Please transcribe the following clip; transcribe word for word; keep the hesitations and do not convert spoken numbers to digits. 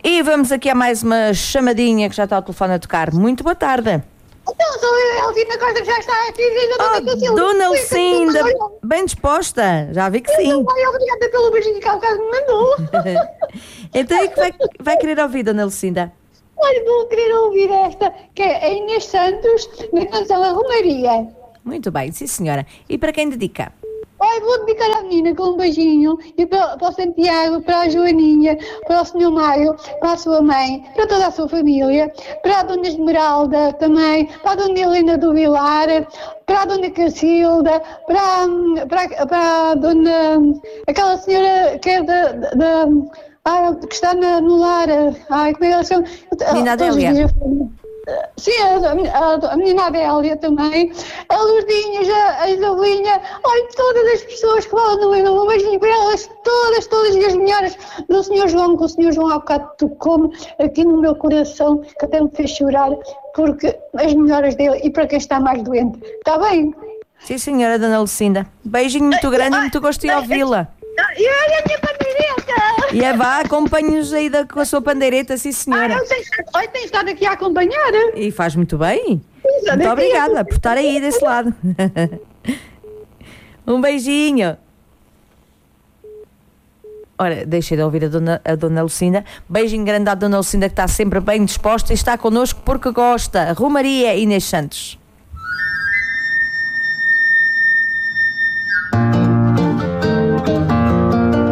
E vamos aqui a mais uma chamadinha que já está ao telefone a tocar. Muito boa tarde. Então, sou eu, Alcina Costa, que já está aqui. Oh, Dona Lucinda, bem disposta, já vi que sim. Ai, obrigada pelo beijinho que há bocado me mandou. Então, e que vai, vai querer ouvir, Dona Lucinda? Olha, vou querer ouvir esta, que é a Inês Santos, na canção A Romaria. Muito bem, sim senhora. E para quem dedica? Ai, vou dedicar à menina com um beijinho, e para, para o Santiago, para a Joaninha, para o senhor Mário, para a sua mãe, para toda a sua família, para a Dona Esmeralda também, para a Dona Helena do Vilar, para a Dona Cacilda, para, para, para a Dona... aquela senhora que é da... da ai, que está na, no lar, ai, como é que ela chama? Menina Adélia. Sim, a, a, a menina Adélia também, a Lourdinha, já, a Isabelinha, olha, todas as pessoas que falam no meu, um beijinho para elas, todas, todas as melhoras do senhor João, que o senhor João há bocado tocou-me aqui no meu coração, que até me fez chorar, porque as melhoras dele e para quem está mais doente, está bem? Sim senhora, Dona Lucinda, beijinho muito grande e muito gosto de ouvi-la. E olha a minha pandeireta! E é vá, acompanhe-nos aí da, com a sua pandeireta, sim senhora. Ah, eu tenho, olha, tenho estado aqui a acompanhar. E faz muito bem. Exato, Muito aqui. obrigada por estar aí desse lado. Um beijinho. Ora, deixei de ouvir a dona, a dona Lucinda. Beijinho grande à Dona Lucinda, que está sempre bem disposta e está connosco porque gosta. Romaria Inês Santos.